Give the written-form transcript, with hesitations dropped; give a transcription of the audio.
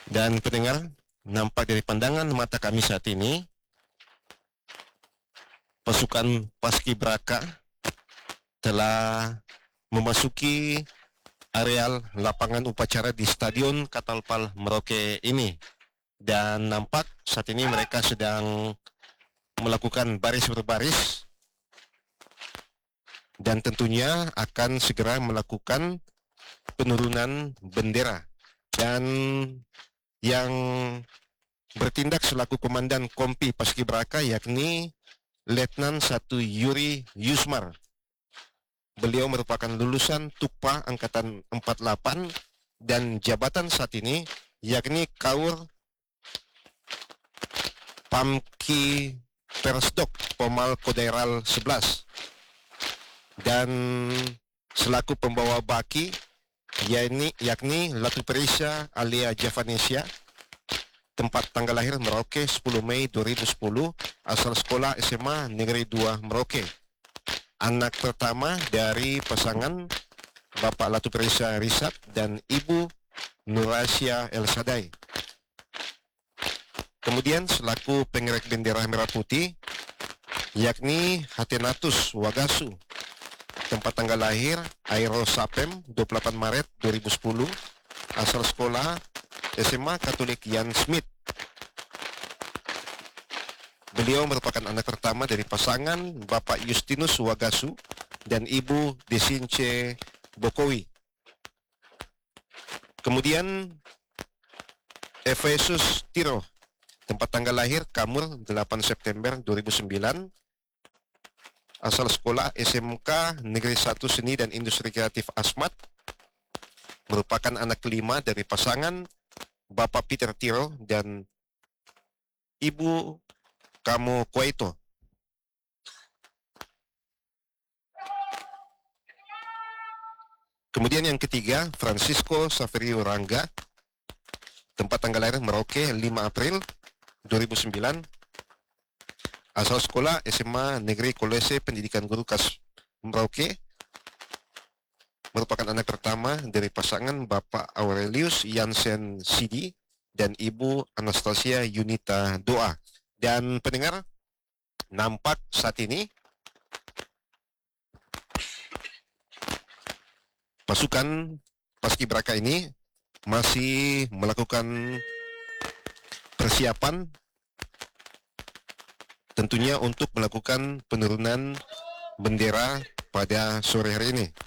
Dan pendengar, nampak dari pandangan mata kami saat ini, pasukan Paskibraka telah memasuki areal lapangan upacara di Stadion Catalpal Merauke ini. Dan nampak saat ini mereka sedang melakukan baris berbaris dan tentunya akan segera melakukan penurunan bendera. Dan yang bertindak selaku Komandan Kompi Paskibraka yakni Letnan 1 Yuri Yusmar. Beliau merupakan lulusan Tukpa Angkatan 48 dan jabatan saat ini yakni Kaur Pamki Persdok Pomal Kodairal 11. Dan selaku pembawa baki yakni Latu Perisha Alia Javanesia, tempat tanggal lahir Merauke 10 Mei 2010, asal sekolah SMA Negeri 2 Merauke. Anak pertama dari pasangan Bapak Latu Perisha Risat dan Ibu Nurasya Elsadai. Kemudian selaku pengerek bendera merah putih yakni Hatenatus Wagasu, tempat tanggal lahir Airo Sapem 28 Maret 2010, asal sekolah SMA Katolik Jan Smith. Beliau merupakan anak pertama dari pasangan Bapak Justinus Wagasu dan Ibu Desince Bokowi. Kemudian Efesus Tiro, tempat tanggal lahir Kamur 8 September 2009, asal sekolah SMK Negeri 1 Seni dan Industri Kreatif Asmat, merupakan anak kelima dari pasangan Bapak Peter Tiro dan Ibu Kamo Kuaito. Kemudian yang ketiga, Francisco Saverio Rangga, tempat tanggal lahir Merauke 5 April 2009, asal sekolah SMA Negeri Kolese Pendidikan Guru Kas Merauke, merupakan anak pertama dari pasangan Bapak Aurelius Jansen Sidi dan Ibu Anastasia Yunita Doa. Dan pendengar, nampak saat ini pasukan Paskibraka ini masih melakukan persiapan tentunya untuk melakukan penurunan bendera pada sore hari ini.